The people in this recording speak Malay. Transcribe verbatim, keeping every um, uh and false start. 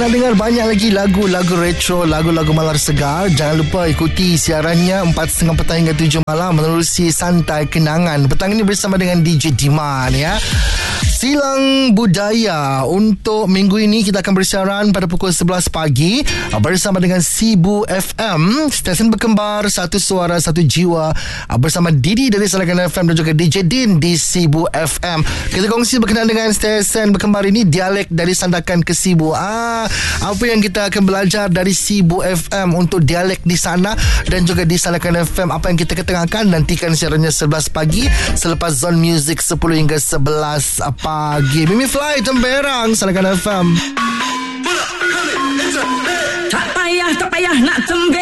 nak dengar banyak lagi lagu-lagu retro, lagu-lagu malam segar, jangan lupa ikuti siarannya empat tiga puluh petang hingga tujuh malam menerusi Santai Kenangan. Petang ini bersama dengan D J Diman ya. Silang Budaya. Untuk minggu ini kita akan bersiaran pada pukul sebelas pagi bersama dengan Sibu F M, stesen berkembar, satu suara satu jiwa, bersama Didi dari Salakan F M dan juga D J Din di Sibu F M. Kita kongsi berkenaan dengan stesen berkembar ini, dialek dari Sandakan ke Sibu. Ah, apa yang kita akan belajar dari Sibu F M untuk dialek di sana dan juga di Salakan F M, apa yang kita ketengahkan. Nantikan siarannya sebelas pagi selepas Zone Music sepuluh hingga sebelas pagi. Mimi Fly Temberang, Salakan F M. Tak payah, tak payah nak tembe.